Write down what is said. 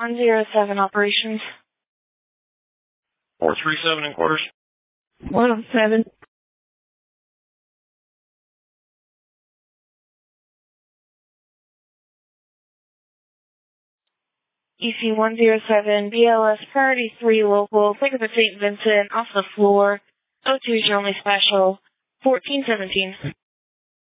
107 operations. 437 in quarters. 107. EC-107, BLS Priority 3 local, pick up at St. Vincent, off the floor, O2 is your only special, 1417.